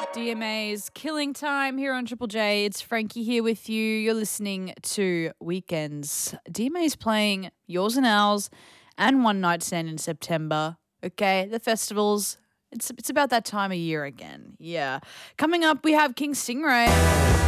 DMA's Killing Time here on Triple J. It's Frankie here with you. You're listening to Weekends. DMA's playing Yours and Ours and One Night Stand in September. Okay, the festivals. It's about that time of year again. Yeah. Coming up, we have King Stingray.